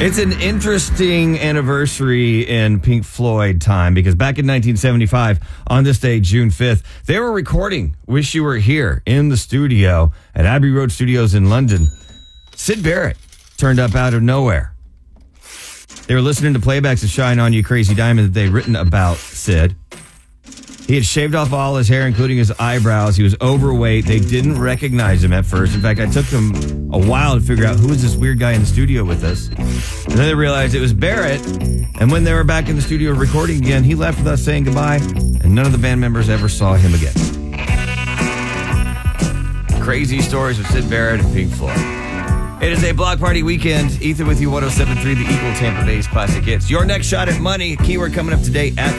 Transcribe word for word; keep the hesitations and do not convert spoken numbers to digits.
It's an interesting anniversary in Pink Floyd time because back in nineteen seventy-five, on this day, June fifth, they were recording Wish You Were Here in the studio at Abbey Road Studios in London. Syd Barrett turned up out of nowhere. They were listening to playbacks of Shine On You Crazy Diamond that they'd written about Syd. He had shaved off all his hair, including his eyebrows. He was overweight. They didn't recognize him at first. In fact, I took them a while to figure out who was this weird guy in the studio with us. And then they realized it was Barrett. And when they were back in the studio recording again, he left without saying goodbye, and none of the band members ever saw him again. Crazy stories with Syd Barrett and Pink Floyd. It is a block party weekend. Ethan with you, one oh seven point three, the Eagle Tampa Bay's Classic Hits. Your next shot at money. Keyword coming up today at